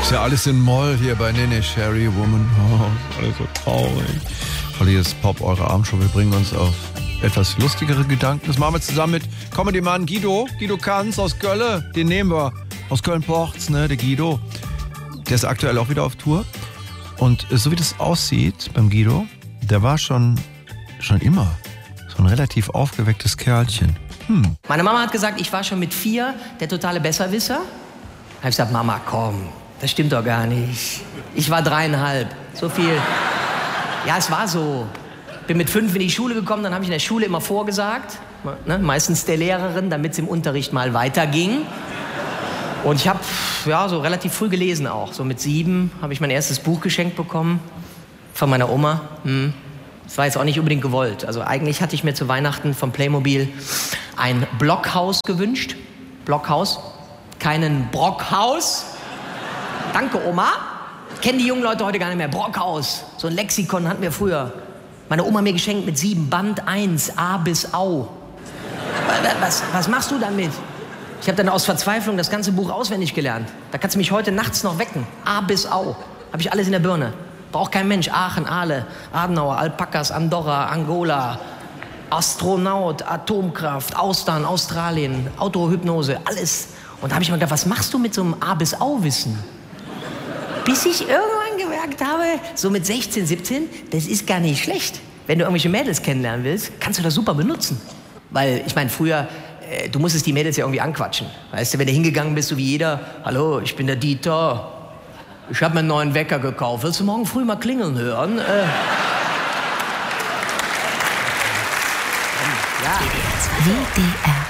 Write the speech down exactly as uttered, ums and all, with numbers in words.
Ist ja alles in Moll hier bei Nene Sherry Woman. Oh, alles so traurig. Hier ist Pop, eure Abendshow. Wir bringen uns auf etwas lustigere Gedanken. Das machen wir zusammen mit Comedy-Mann Guido. Guido Kanz aus Gölle. Den nehmen wir aus Köln-Porz, ne? Der Guido. Der ist aktuell auch wieder auf Tour. Und so wie das aussieht beim Guido, der war schon, schon immer so ein relativ aufgewecktes Kerlchen. Hm. Meine Mama hat gesagt, ich war schon mit vier der totale Besserwisser. Da habe ich gesagt, Mama, komm, das stimmt doch gar nicht. Ich war dreieinhalb, so viel. Ja, es war so. Bin mit fünf in die Schule gekommen, dann habe ich in der Schule immer vorgesagt. Ne, meistens der Lehrerin, damit es im Unterricht mal weiterging. Und ich habe ja, so relativ früh gelesen auch. So mit sieben habe ich mein erstes Buch geschenkt bekommen von meiner Oma. Hm. Das war jetzt auch nicht unbedingt gewollt. Also eigentlich hatte ich mir zu Weihnachten vom Playmobil ein Blockhaus gewünscht. Blockhaus. Keinen Brockhaus. Danke, Oma. Kennen die jungen Leute heute gar nicht mehr. Brockhaus. So ein Lexikon hatten wir früher. Meine Oma mir geschenkt mit sieben. Band eins, A bis Au. Was, was machst du damit? Ich habe dann aus Verzweiflung das ganze Buch auswendig gelernt. Da kannst du mich heute nachts noch wecken. A bis Au. Habe ich alles in der Birne. Braucht kein Mensch. Aachen, Aale, Adenauer, Alpakas, Andorra, Angola, Astronaut, Atomkraft, Austern, Australien, Autohypnose, alles. Und da habe ich mir gedacht, was machst du mit so einem A bis Au-Wissen? Bis ich irgendwann gemerkt habe, so mit sechzehn, siebzehn, das ist gar nicht schlecht. Wenn du irgendwelche Mädels kennenlernen willst, kannst du das super benutzen. Weil, ich meine, früher, äh, du musstest die Mädels ja irgendwie anquatschen. Weißt du, wenn du hingegangen bist, so wie jeder, hallo, ich bin der Dieter. Ich habe mir einen neuen Wecker gekauft. Willst du morgen früh mal klingeln hören? Äh. W D R